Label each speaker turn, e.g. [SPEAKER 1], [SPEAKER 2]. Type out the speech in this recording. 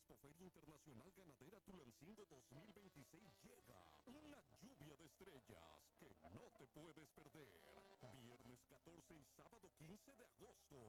[SPEAKER 1] Expoferia Internacional Ganadera Tulancingo 2026 llega una lluvia de estrellas que no te puedes perder. Viernes 14 y sábado 15 de agosto.